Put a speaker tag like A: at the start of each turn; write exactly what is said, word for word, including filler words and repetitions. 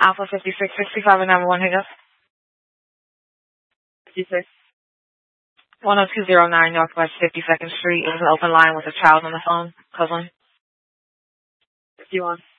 A: Alpha fifty-six sixty-five and number one hang up.
B: fifty-six.
A: one oh two oh nine Northwest fifty-second Street. It was an open line with a child on the phone. Cousin.
B: fifty-one.